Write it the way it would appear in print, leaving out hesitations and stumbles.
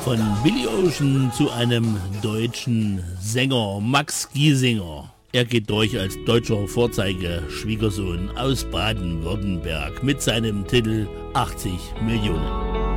Von Billy Ocean zu einem deutschen Sänger, Max Giesinger. Er geht durch als deutscher Vorzeigeschwiegersohn aus Baden-Württemberg mit seinem Titel 80 Millionen.